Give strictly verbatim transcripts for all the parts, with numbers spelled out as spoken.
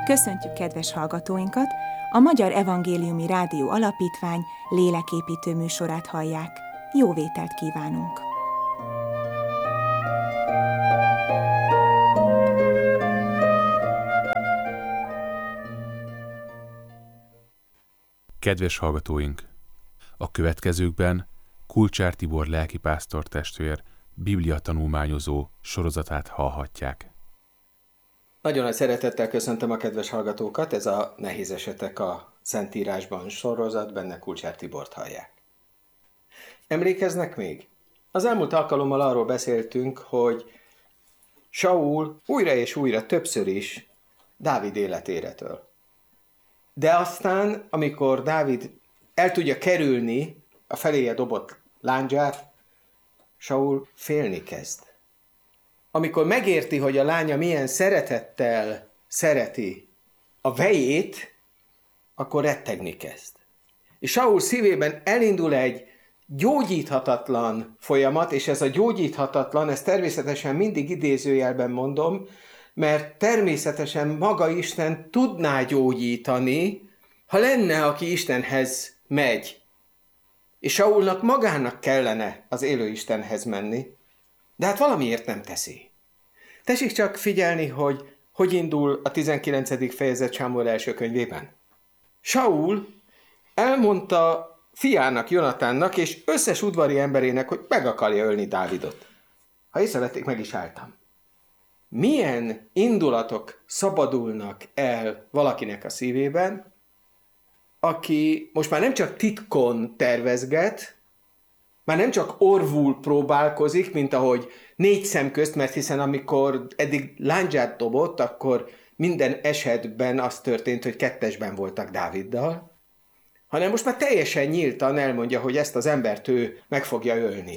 Köszöntjük kedves hallgatóinkat! A Magyar Evangéliumi Rádió Alapítvány léleképítő műsorát hallják. Jó vételt kívánunk! Kedves hallgatóink! A következőkben Kulcsár Tibor lelkipásztor testvér Biblia tanulmányozó sorozatát hallhatják. Nagyon nagy szeretettel köszöntöm a kedves hallgatókat, ez a Nehéz esetek a Szentírásban sorozat, benne Kulcsár Tibort hallják. Emlékeznek még? Az elmúlt alkalommal arról beszéltünk, hogy Saul újra és újra többször is Dávid életére től. De aztán, amikor Dávid el tudja kerülni a feléje dobott lándzsát, Saul félni kezd. Amikor megérti, hogy a lánya milyen szeretettel szereti a vejét, akkor rettegni kezd. És Saul szívében elindul egy gyógyíthatatlan folyamat, és ez a gyógyíthatatlan, ezt természetesen mindig idézőjelben mondom, mert természetesen maga Isten tudná gyógyítani, ha lenne, aki Istenhez megy. És Saulnak magának kellene az élő Istenhez menni, de hát valamiért nem teszi. Tessék csak figyelni, hogy hogy indul a tizenkilencedik fejezet Sámuel első könyvében. Saul elmondta fiának, Jonatánnak és összes udvari emberének, hogy meg akarja ölni Dávidot. Ha észrevették, meg is álltam. Milyen indulatok szabadulnak el valakinek a szívében, aki most már nem csak titkon tervezget, már nem csak orvul próbálkozik, mint ahogy négy szem közt, mert hiszen amikor eddig lándzsát dobott, akkor minden esetben az történt, hogy kettesben voltak Dáviddal, hanem most már teljesen nyíltan elmondja, hogy ezt az embert ő meg fogja ölni.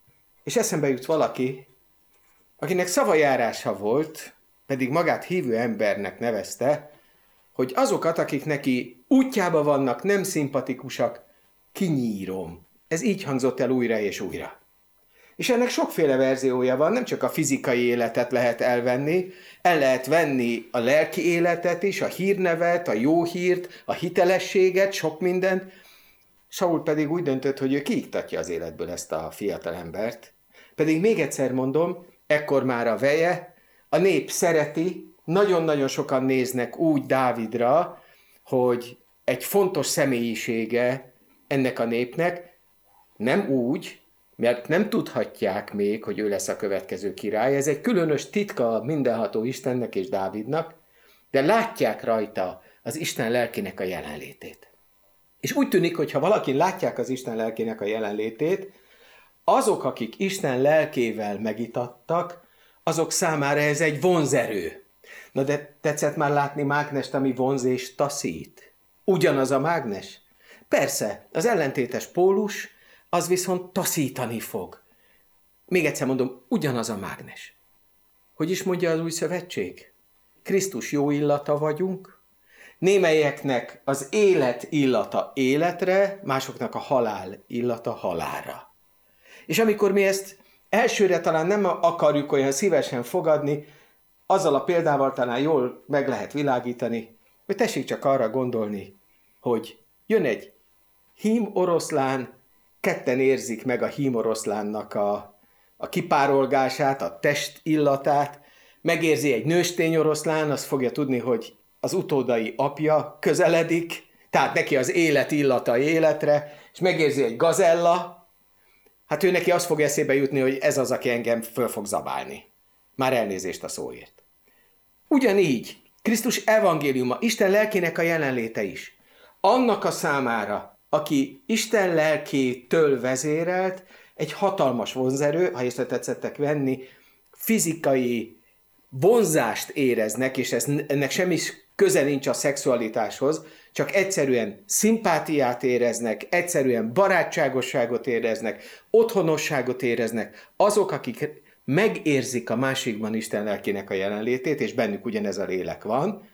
És eszembe jut valaki, akinek szavajárása volt, pedig magát hívő embernek nevezte, hogy azokat, akik neki útjába vannak, nem szimpatikusak, kinyírom. Ez így hangzott el újra és újra. És ennek sokféle verziója van, nem csak a fizikai életet lehet elvenni, el lehet venni a lelki életet is, a hírnevet, a jó hírt, a hitelességet, sok mindent. Saul pedig úgy döntött, hogy ő kiiktatja az életből ezt a fiatal embert. Pedig még egyszer mondom, ekkor már a veje, a nép szereti, nagyon-nagyon sokan néznek úgy Dávidra, hogy egy fontos személyisége ennek a népnek, nem úgy, mert nem tudhatják még, hogy ő lesz a következő király. Ez egy különös titka a mindenható Istennek és Dávidnak, de látják rajta az Isten lelkének a jelenlétét. És úgy tűnik, hogy ha valakin látják az Isten lelkének a jelenlétét, azok, akik Isten lelkével megitattak, azok számára ez egy vonzerő. Na de tetszett már látni mágnest, ami vonz és taszít? Ugyanaz a mágnes? Persze, az ellentétes pólus, az viszont taszítani fog. Még egyszer mondom, ugyanaz a mágnes. Hogy is mondja az új szövetség? Krisztus jó illata vagyunk, némelyeknek az élet illata életre, másoknak a halál illata halálra. És amikor mi ezt elsőre talán nem akarjuk olyan szívesen fogadni, azzal a példával talán jól meg lehet világítani, hogy tessék csak arra gondolni, hogy jön egy hím oroszlán, ketten érzik meg a hím oroszlánnak a, a kipárolgását, a test illatát, megérzi egy nőstény oroszlán, az fogja tudni, hogy az utódai apja közeledik, tehát neki az élet illata életre, és megérzi egy gazella, hát ő neki az fog eszébe jutni, hogy ez az, aki engem föl fog zabálni. Már elnézést a szóért. Ugyanígy Krisztus evangéliuma, Isten lelkének a jelenléte is. Annak a számára, aki Isten lelkétől vezérelt, egy hatalmas vonzerő, ha észre tetszettek venni, fizikai vonzást éreznek, és ez, ennek semmi köze nincs a szexualitáshoz, csak egyszerűen szimpátiát éreznek, egyszerűen barátságosságot éreznek, otthonosságot éreznek, azok, akik megérzik a másikban Isten lelkének a jelenlétét, és bennük ugyanez a lélek van,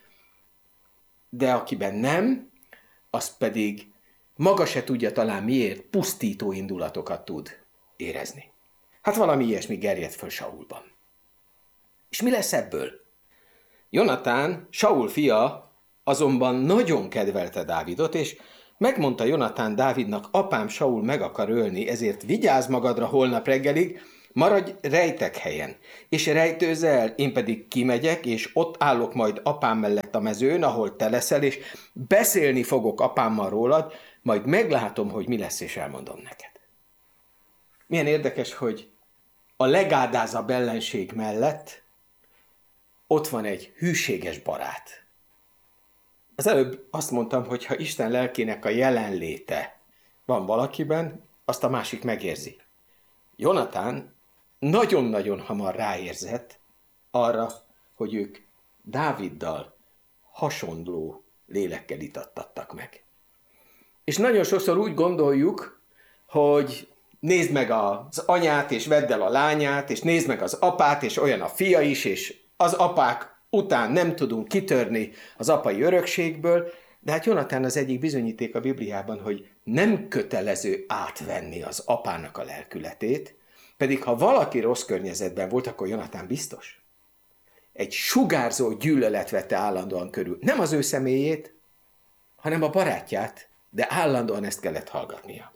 de akiben nem, az pedig maga se tudja talán miért, pusztító indulatokat tud érezni. Hát valami ilyesmi gerjed föl Saulban. És mi lesz ebből? Jonatán, Saul fia, azonban nagyon kedvelte Dávidot, és megmondta Jonatán Dávidnak, apám Saul meg akar ölni, ezért vigyázz magadra holnap reggelig, maradj rejtek helyen, és rejtőzz el, én pedig kimegyek, és ott állok majd apám mellett a mezőn, ahol te leszel, és beszélni fogok apámmal rólad, majd meglátom, hogy mi lesz, és elmondom neked. Milyen érdekes, hogy a legádázabb ellenség mellett ott van egy hűséges barát. Az előbb azt mondtam, hogy ha Isten lelkének a jelenléte van valakiben, azt a másik megérzi. Jonatán nagyon-nagyon hamar ráérzett arra, hogy ők Dáviddal hasonló lélekkel itattattak meg. És nagyon sokszor úgy gondoljuk, hogy nézd meg az anyát, és vedd el a lányát, és nézd meg az apát, és olyan a fia is, és az apák után nem tudunk kitörni az apai örökségből, de hát Jonatán az egyik bizonyíték a Bibliában, hogy nem kötelező átvenni az apának a lelkületét, pedig ha valaki rossz környezetben volt, akkor Jonatán biztos. Egy sugárzó gyűlölet vette állandóan körül. Nem az ő személyét, hanem a barátját, de állandóan ezt kellett hallgatnia.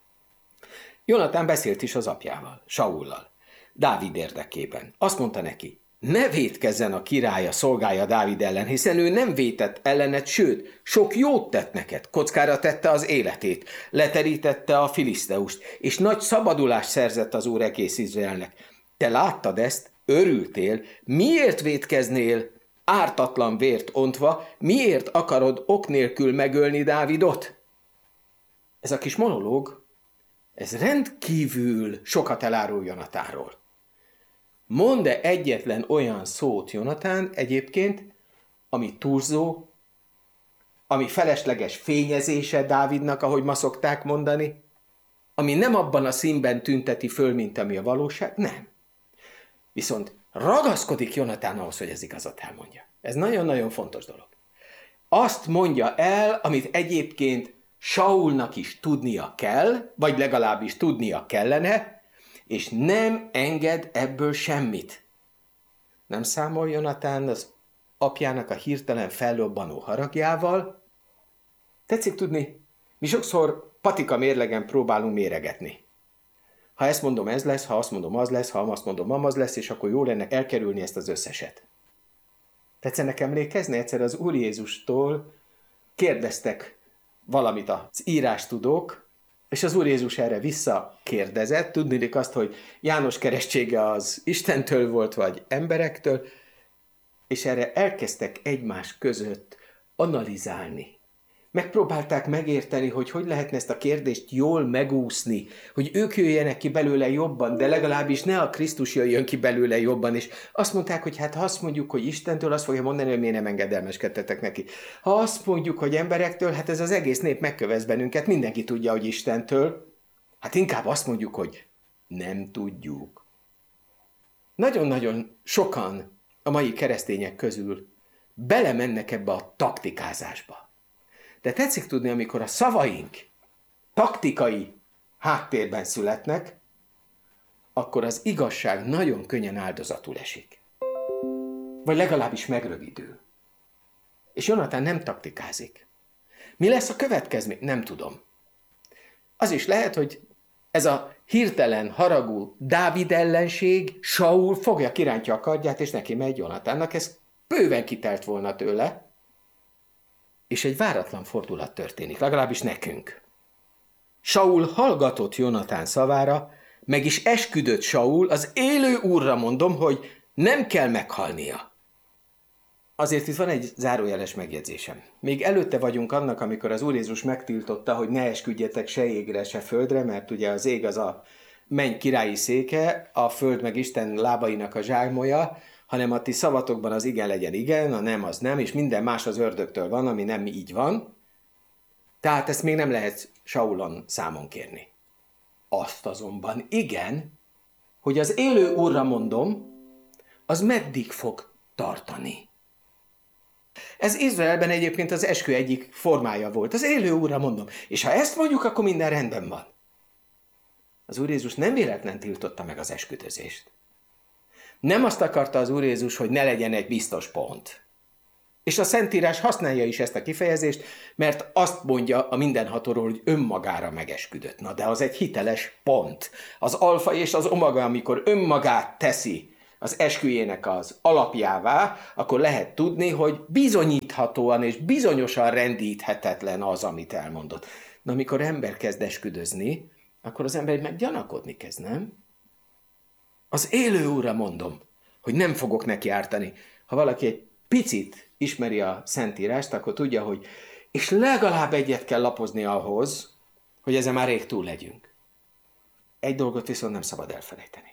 Jonatán beszélt is az apjával, Saullal, Dávid érdekében. Azt mondta neki, ne vétkezzen a király a szolgája Dávid ellen, hiszen ő nem vétett ellened, sőt, sok jót tett neked, kockára tette az életét, leterítette a filiszteust, és nagy szabadulást szerzett az Úr egész Izraelnek. Te láttad ezt, örültél, miért vétkeznél, ártatlan vért ontva, miért akarod ok nélkül megölni Dávidot? Ez a kis monológ, ez rendkívül sokat elárul Jonatánról. Mond-e egyetlen olyan szót Jonatán egyébként, ami túlzó, ami felesleges fényezése Dávidnak, ahogy ma szokták mondani, ami nem abban a színben tünteti föl, mint ami a valóság? Nem. Viszont ragaszkodik Jonatán ahhoz, hogy ez igazat elmondja. Ez nagyon-nagyon fontos dolog. Azt mondja el, amit egyébként Saulnak is tudnia kell, vagy legalábbis tudnia kellene, és nem enged ebből semmit. Nem számol Jonatán az apjának a hirtelen fellobbanó haragjával. Tetszik tudni, mi sokszor patika mérlegen próbálunk méregetni. Ha ezt mondom, ez lesz, ha azt mondom, az lesz, ha azt mondom, az lesz, és akkor jó lenne elkerülni ezt az összeset. Tetszenek emlékezni? Egyszer az Úr Jézustól kérdeztek valamit az írástudók, és az Úr Jézus erre visszakérdezett, tudniillik azt, hogy János keresztsége az Istentől volt, vagy emberektől, és erre elkezdtek egymás között analizálni. Megpróbálták megérteni, hogy hogy lehetne ezt a kérdést jól megúszni, hogy ők jöjjenek ki belőle jobban, de legalábbis ne a Krisztus jöjjön ki belőle jobban, és azt mondták, hogy hát ha azt mondjuk, hogy Istentől, azt fogja mondani, hogy miért nem engedelmeskedtetek neki. Ha azt mondjuk, hogy emberektől, hát ez az egész nép megkövez bennünket, mindenki tudja, hogy Istentől. Hát inkább azt mondjuk, hogy nem tudjuk. Nagyon-nagyon sokan a mai keresztények közül belemennek ebbe a taktikázásba. De tetszik tudni, amikor a szavaink taktikai háttérben születnek, akkor az igazság nagyon könnyen áldozatul esik. Vagy legalábbis megrövidül. És Jonatán nem taktikázik. Mi lesz a következmény? Nem tudom. Az is lehet, hogy ez a hirtelen haragú Dávid ellenség, Saul fogja, kirántja a kardját, és neki megy Jonatánnak. Ez bőven kitelt volna tőle, és egy váratlan fordulat történik, legalábbis nekünk. Saul hallgatott Jonatán szavára, meg is esküdött Saul, az élő Úrra mondom, hogy nem kell meghalnia. Azért itt van egy zárójeles megjegyzésem. Még előtte vagyunk annak, amikor az Úr Jézus megtiltotta, hogy ne esküdjetek se égre, se földre, mert ugye az ég az a menny királyi széke, a föld meg Isten lábainak a zsákmolya, hanem a ti szavatokban az igen legyen igen, a nem az nem, és minden más az ördögtől van, ami nem így van. Tehát ezt még nem lehet Saulon számon kérni. Azt azonban igen, hogy az élő Úrra mondom, az meddig fog tartani. Ez Izraelben egyébként az eskü egyik formája volt. Az élő Úrra mondom. És ha ezt mondjuk, akkor minden rendben van. Az Úr Jézus nem véletlen tiltotta meg az esküdözést. Nem azt akarta az Úr Jézus, hogy ne legyen egy biztos pont. És a Szentírás használja is ezt a kifejezést, mert azt mondja a mindenhatóról, hogy önmagára megesküdött. Na, de az egy hiteles pont. Az alfa és az omega, amikor önmagát teszi az esküjének az alapjává, akkor lehet tudni, hogy bizonyíthatóan és bizonyosan rendíthetetlen az, amit elmondott. Na, amikor ember kezd esküdözni, akkor az ember meg gyanakodni kezd, nem? Az élő Úrra mondom, hogy nem fogok neki ártani. Ha valaki egy picit ismeri a Szentírást, akkor tudja, hogy és legalább egyet kell lapozni ahhoz, hogy ezen már rég túl legyünk. Egy dolgot viszont nem szabad elfelejteni.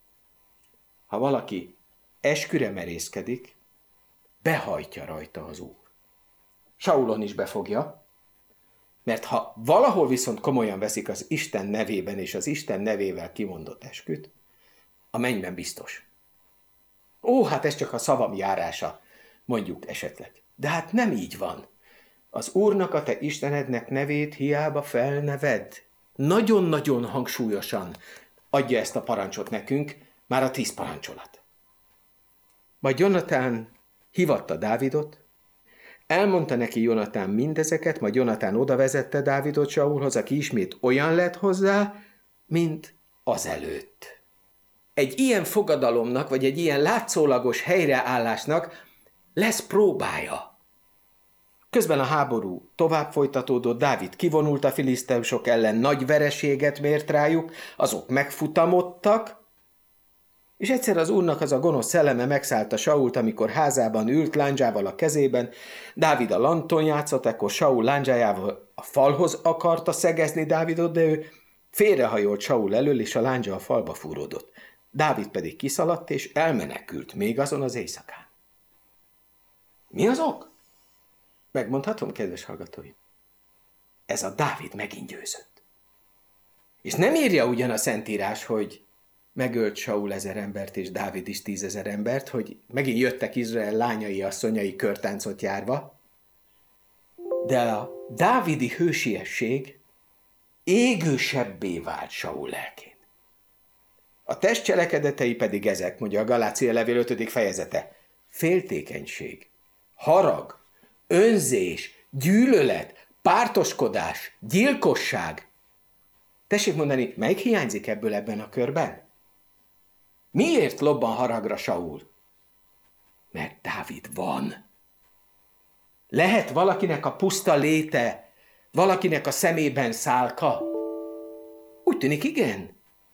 Ha valaki esküre merészkedik, behajtja rajta az Úr. Saulon is befogja, mert ha valahol viszont komolyan veszik az Isten nevében és az Isten nevével kimondott esküt, a mennyben biztos. Ó, hát ez csak a szavam járása, mondjuk esetleg. De hát nem így van. Az Úrnak, a te Istenednek nevét hiába felneved. Nagyon-nagyon hangsúlyosan adja ezt a parancsot nekünk, már a tíz parancsolat. Majd Jonatán hívatta Dávidot, elmondta neki Jonatán mindezeket, majd Jonatán oda vezette Dávidot Saulhoz, aki ismét olyan lett hozzá, mint azelőtt. Egy ilyen fogadalomnak, vagy egy ilyen látszólagos helyreállásnak lesz próbája. Közben a háború tovább folytatódott, Dávid kivonult a filiszteusok ellen, nagy vereséget mért rájuk, azok megfutamodtak, és egyszer az Úrnak az a gonosz szelleme megszállta Sault, amikor házában ült lándzsával a kezében, Dávid a lanton játszott, ekkor Saul lándzsájával a falhoz akarta szegezni Dávidot, de ő félrehajolt Saul elől, és a lándzsa a falba fúródott. Dávid pedig kiszaladt, és elmenekült még azon az éjszakán. Mi az ok? Megmondhatom, kedves hallgatóim? Ez a Dávid megint győzött. És nem írja ugyan a Szentírás, hogy megölt Saul ezer embert, és Dávid is tízezer embert, hogy megint jöttek Izrael lányai, asszonyai körtáncot járva, de a dávidi hősiesség égősebbé vált Saul lelkén. A test cselekedetei pedig ezek, mondja a Galácia levél ötödik fejezete. Féltékenység, harag, önzés, gyűlölet, pártoskodás, gyilkosság. Tessék mondani, melyik hiányzik ebből ebben a körben? Miért lobban haragra Saul? Mert Dávid van. Lehet valakinek a puszta léte, valakinek a szemében szálka? Úgy tűnik, igen.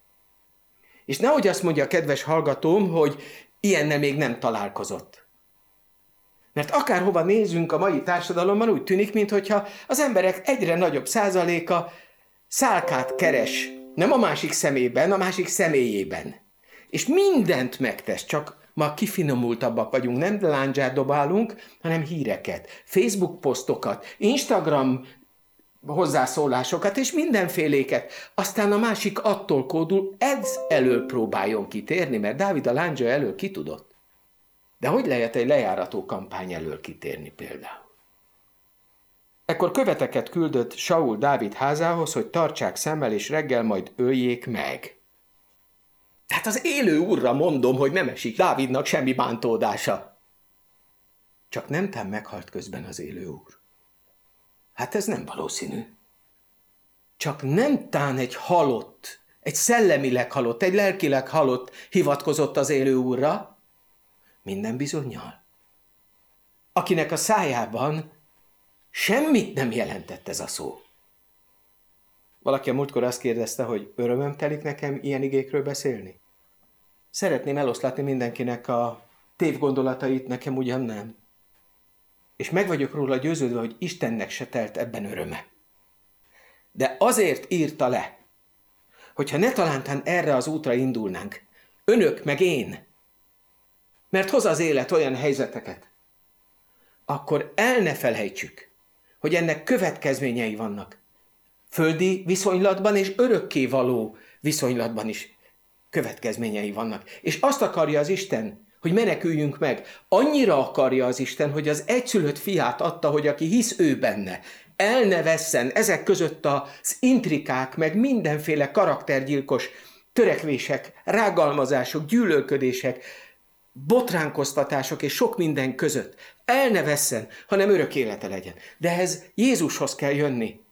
És nehogy azt mondja a kedves hallgatóm, hogy ilyennel még nem találkozott. Mert akárhova nézünk a mai társadalomban, úgy tűnik, mintha az emberek egyre nagyobb százaléka szálkát keres, nem a másik szemében, a másik személyében. És mindent megtesz, csak ma kifinomultabbak vagyunk, nem lándzsát dobálunk, hanem híreket, Facebook posztokat, Instagram hozzászólásokat és mindenféléket. Aztán a másik attól kódul, ez elől próbáljon kitérni, mert Dávid a lándzsa elől kitudott. De hogy lehet egy lejárató kampány elől kitérni például? Ekkor követeket küldött Saul Dávid házához, hogy tartsák szemmel, és reggel majd öljék meg. Tehát az élő Úrra mondom, hogy nem esik Dávidnak semmi bántódása. Csak nem tám meghalt közben az élő Úr. Hát ez nem valószínű. Csak nem tán egy halott, egy szellemileg halott, egy lelkileg halott hivatkozott az élő Úrra, minden bizonnyal. Akinek a szájában semmit nem jelentett ez a szó. Valaki a múltkor azt kérdezte, hogy örömöm telik nekem ilyen igékről beszélni? Szeretném eloszlatni mindenkinek a tévgondolatait, nekem ugyan nem. És meg vagyok róla győződve, hogy Istennek se telt ebben öröme. De azért írta le, hogyha ne talántán erre az útra indulnánk, önök meg én, mert hoz az élet olyan helyzeteket, akkor el ne felejtsük, hogy ennek következményei vannak. Földi viszonylatban és örökkévaló viszonylatban is következményei vannak. És azt akarja az Isten, hogy meneküljünk meg. Annyira akarja az Isten, hogy az egyszülött fiát adta, hogy aki hisz ő benne, el ne vesszen ezek között az intrikák, meg mindenféle karaktergyilkos törekvések, rágalmazások, gyűlölködések, botránkoztatások és sok minden között el ne vesszen, hanem örök élete legyen. De ehhez Jézushoz kell jönni.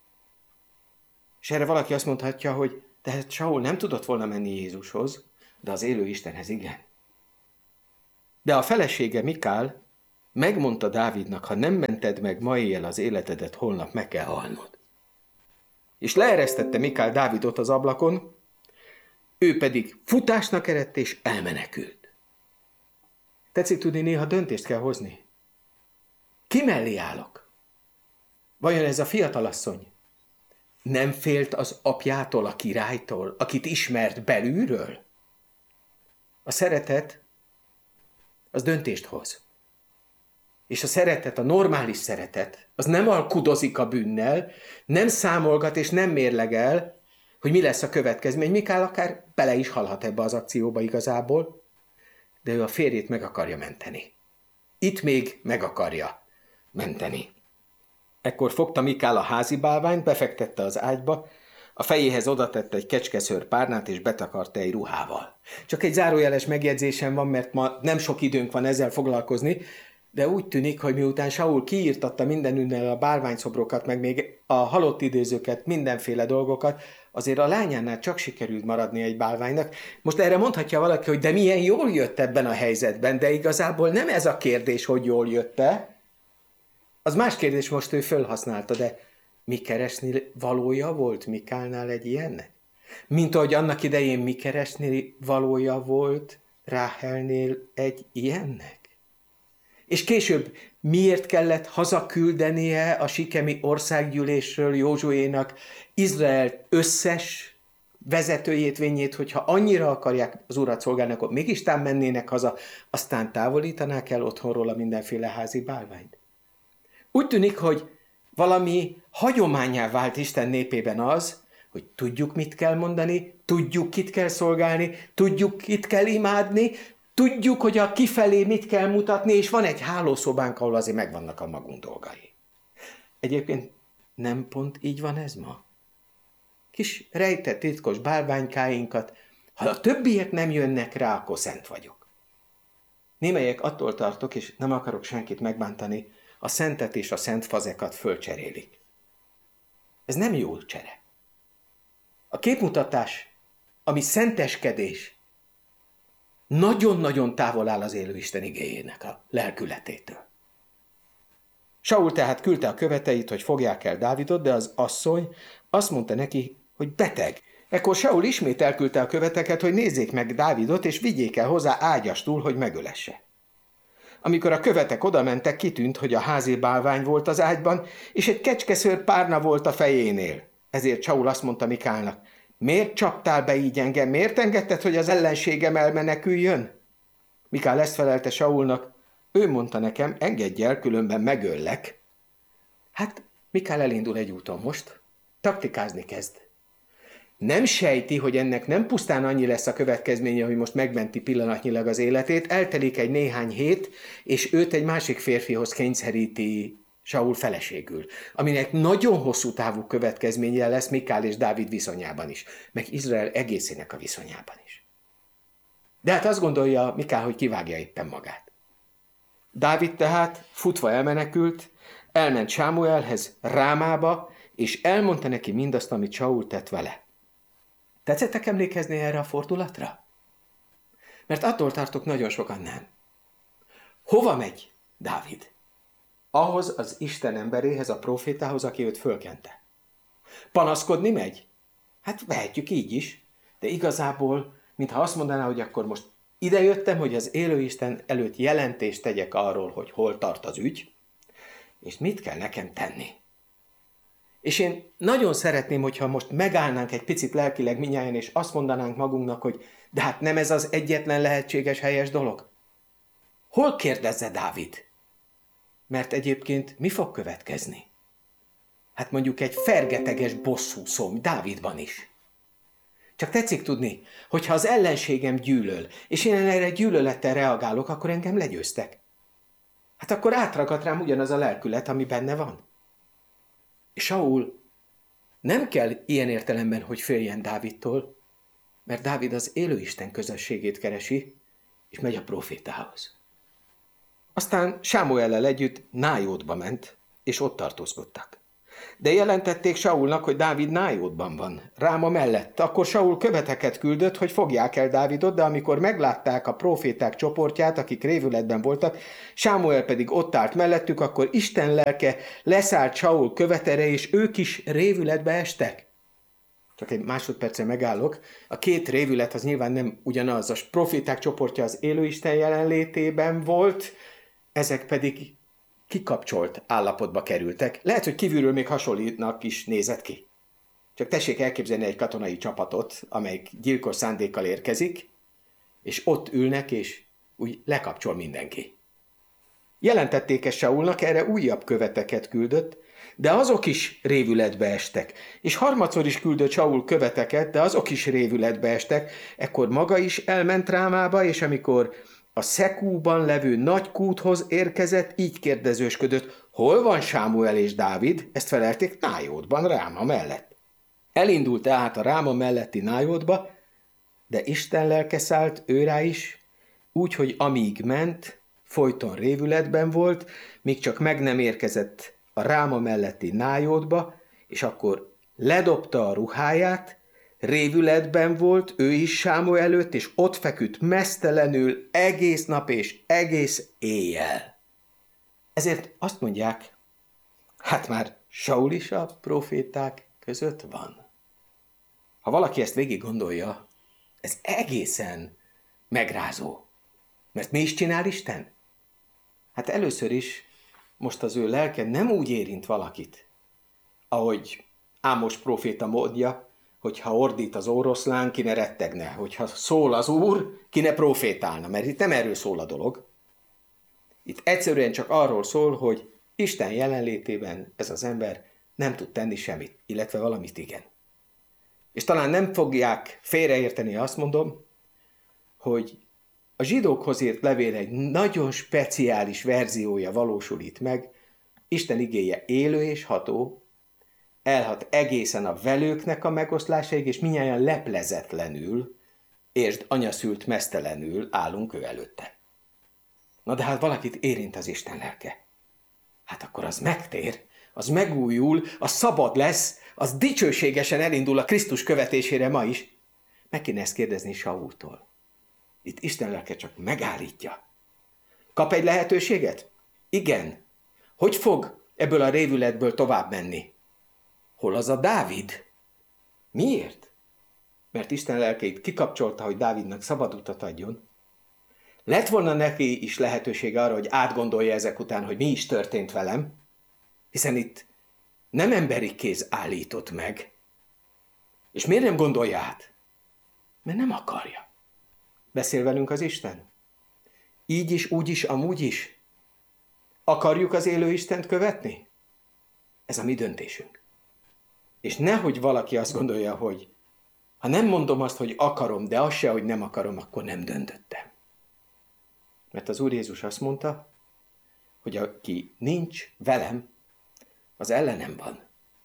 És erre valaki azt mondhatja, hogy de hát Saul nem tudott volna menni Jézushoz, de az élő Istenhez igen. De a felesége Mikál megmondta Dávidnak, ha nem mented meg ma éjjel az életedet, holnap meg kell halnod. És leeresztette Mikál Dávidot az ablakon, ő pedig futásnak eredt és elmenekült. Tetszik tudni, néha döntést kell hozni. Ki mellé állok? Vajon ez a fiatalasszony nem félt az apjától, a királytól, akit ismert belülről? A szeretet az döntést hoz. És a szeretet, a normális szeretet, az nem alkudozik a bűnnel, nem számolgat és nem mérlegel, hogy mi lesz a következmény. Mikál akár bele is halhat ebbe az akcióba igazából, de ő a férjét meg akarja menteni. Itt még meg akarja menteni. Ekkor fogta Mikál a házi bálványt, befektette az ágyba, a fejéhez odatette egy kecskeszőr párnát, és betakarta egy ruhával. Csak egy zárójeles megjegyzésem van, mert ma nem sok időnk van ezzel foglalkozni, de úgy tűnik, hogy miután Saul kiírtatta mindenünnel a bálványszobrokat, meg még a halott idézőket, mindenféle dolgokat, azért a lányánál csak sikerült maradni egy bálványnak. Most erre mondhatja valaki, hogy de milyen jól jött ebben a helyzetben, de igazából nem ez a kérdés, hogy jól jött-e. Az más kérdés, most ő fölhasználta, de mi keresni valója volt Mikálnál egy ilyennek? Mint ahogy annak idején mi keresni valója volt Ráhelnél egy ilyennek? És később miért kellett hazaküldenie a sikemi országgyűlésről Józsuénak Izrael összes vezetőjét, vényét, hogyha annyira akarják az urat szolgálni, akkor mégis tám mennének haza, aztán távolítanák el otthonról a mindenféle házi bálványt. Úgy tűnik, hogy valami hagyományá vált Isten népében az, hogy tudjuk, mit kell mondani, tudjuk, kit kell szolgálni, tudjuk, kit kell imádni, tudjuk, hogy a kifelé mit kell mutatni, és van egy hálószobánk, ahol azért megvannak a magunk dolgai. Egyébként nem pont így van ez ma? Kis rejtett titkos bálványkáinkat, ha a többiek nem jönnek rá, akkor szent vagyok. Némelyek attól tartok, és nem akarok senkit megbántani, a szentet és a szent fazekat fölcserélik. Ez nem jó csere. A képmutatás, ami szenteskedés, nagyon-nagyon távol áll az élő Isten igéjének a lelkületétől. Saul tehát küldte a követeit, hogy fogják el Dávidot, de az asszony azt mondta neki, hogy beteg. Ekkor Saul ismét elküldte a követeket, hogy nézzék meg Dávidot, és vigyék el hozzá ágyastul, hogy megölesse. Amikor a követek odamentek, kitűnt, hogy a házi bálvány volt az ágyban, és egy kecskeszőr párna volt a fejénél. Ezért Saul azt mondta Mikálnak, miért csaptál be így engem? Miért engedted, hogy az ellenségem elmeneküljön? Mikál ezt felelte Saulnak, ő mondta nekem, engedj el, különben megöllek. Hát Mikál elindul egy úton most, taktikázni kezd. Nem sejti, hogy ennek nem pusztán annyi lesz a következménye, hogy most megmenti pillanatnyilag az életét, eltelik egy néhány hét, és őt egy másik férfihoz kényszeríti Saul feleségül, aminek nagyon hosszú távú következménye lesz Mikál és Dávid viszonyában is, meg Izrael egészének a viszonyában is. De hát azt gondolja Mikál, hogy kivágja éppen magát. Dávid tehát futva elmenekült, elment Sámuelhez, Rámába, és elmondta neki mindazt, amit Saul tett vele. Tetszettek emlékezni erre a fordulatra? Mert attól tartok, nagyon sokan nem. Hova megy Dávid? Ahhoz az Isten emberéhez, a profétához, aki őt fölkente. Panaszkodni megy? Hát vehetjük így is, de igazából, mintha azt mondaná, hogy akkor most idejöttem, hogy az élő Isten előtt jelentést tegyek arról, hogy hol tart az ügy, és mit kell nekem tenni. És én nagyon szeretném, hogyha most megállnánk egy picit lelkileg mindnyájan, és azt mondanánk magunknak, hogy de hát nem ez az egyetlen lehetséges helyes dolog. Hol kérdezze Dávid? Mert egyébként mi fog következni? Hát mondjuk egy fergeteges bosszúszom Dávidban is. Csak tetszik tudni, hogyha az ellenségem gyűlöl, és én erre gyűlölettel reagálok, akkor engem legyőztek. Hát akkor átragadt rám ugyanaz a lelkület, ami benne van. És Saul nem kell ilyen értelemben, hogy féljen Dávidtól, mert Dávid az élő Isten közösségét keresi, és megy a profétához. Aztán Sámuellel együtt Nájótba ment, és ott tartózkodtak. De jelentették Saulnak, hogy Dávid Nájótban van, Ráma mellett. Akkor Saul követeket küldött, hogy fogják el Dávidot, de amikor meglátták a proféták csoportját, akik révületben voltak, Sámuel pedig ott állt mellettük, akkor Isten lelke leszállt Saul követere, és ők is révületbe estek. Csak egy másodpercre megállok. A két révület az nyilván nem ugyanaz. A proféták csoportja az élő Isten jelenlétében volt, ezek pedig kikapcsolt állapotba kerültek. Lehet, hogy kívülről még hasonlítnak is nézett ki. Csak tessék elképzelni egy katonai csapatot, amelyik gyilkos szándékkal érkezik, és ott ülnek, és úgy lekapcsol mindenki. Jelentették ezt Saulnak, erre újabb követeket küldött, de azok is révületbe estek. És harmadszor is küldött Saul követeket, de azok is révületbe estek. Ekkor maga is elment Rámába, és amikor a Szekúban levő nagy kúthoz érkezett, így kérdezősködött, hol van Sámuel és Dávid? Ezt felelték Nájótban, Ráma mellett. Elindult tehát a Ráma melletti Nájótba, de Isten lelke szállt őrá is, úgy, hogy amíg ment, folyton révületben volt, míg csak meg nem érkezett a Ráma melletti Nájótba, és akkor ledobta a ruháját, révületben volt ő is Sámuel előtt, és ott feküdt meztelenül egész nap és egész éjjel. Ezért azt mondják, hát már Saul is a proféták között van. Ha valaki ezt végig gondolja, ez egészen megrázó. Mert mi is csinál Isten? Hát először is most az ő lelke nem úgy érint valakit, ahogy Ámos próféta mondja, hogyha ordít az oroszlán, ki ne rettegne, hogyha szól az Úr, ki ne profétálna, mert itt nem erről szól a dolog. Itt egyszerűen csak arról szól, hogy Isten jelenlétében ez az ember nem tud tenni semmit, illetve valamit igen. És talán nem fogják félreérteni, azt mondom, hogy a zsidókhoz írt levél egy nagyon speciális verziója valósul itt meg, Isten igéje élő és ható, elhat egészen a velőknek a megoszlásáig, és mindnyájan leplezetlenül, és anyaszült meztelenül állunk ő előtte. Na de hát valakit érint az Isten lelke. Hát akkor az megtér, az megújul, az szabad lesz, az dicsőségesen elindul a Krisztus követésére ma is. Meg kéne ezt kérdezni Saultól. Itt Isten lelke csak megállítja. Kap egy lehetőséget? Igen. Hogy fog ebből a révületből tovább menni? Hol az a Dávid? Miért? Mert Isten lelkeit kikapcsolta, hogy Dávidnak szabad utat adjon. Lett volna neki is lehetősége arra, hogy átgondolja ezek után, hogy mi is történt velem, hiszen itt nem emberi kéz állított meg. És miért nem gondolja át? Mert nem akarja. Beszél velünk az Isten? Így is, úgy is, amúgy is. Akarjuk az élő Istent követni? Ez a mi döntésünk. És nehogy valaki azt gondolja, hogy ha nem mondom azt, hogy akarom, de azt se, hogy nem akarom, akkor nem döntöttem. Mert az Úr Jézus azt mondta, hogy aki nincs velem, az ellenem van.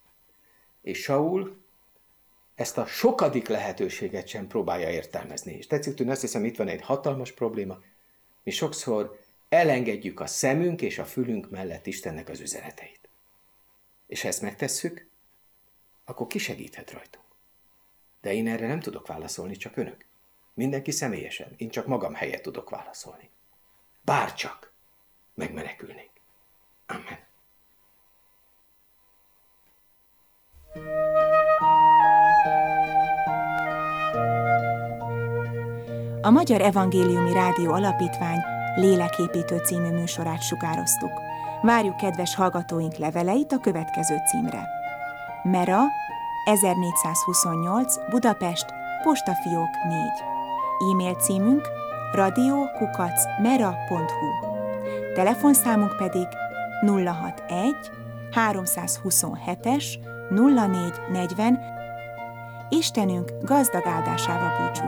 És Saul ezt a sokadik lehetőséget sem próbálja értelmezni. És tetszik tűnni, azt hiszem, itt van egy hatalmas probléma. Mi sokszor elengedjük a szemünk és a fülünk mellett Istennek az üzeneteit. És ha ezt megtesszük, akkor ki segíthet rajtunk. De én erre nem tudok válaszolni, csak önök. Mindenki személyesen. Én csak magam helyett tudok válaszolni. Bárcsak megmenekülnék. Amen. A Magyar Evangéliumi Rádió Alapítvány Léleképítő című műsorát sugároztuk. Várjuk kedves hallgatóink leveleit a következő címre. Mera, ezernégyszázhuszonnyolc, Budapest, Postafiók négy. E-mail címünk radio kukac mera pont hu. Telefonszámunk pedig nulla hatvanegy háromszázhuszonhetes nulla négy negyven. Istenünk gazdag áldásával búcsúzik.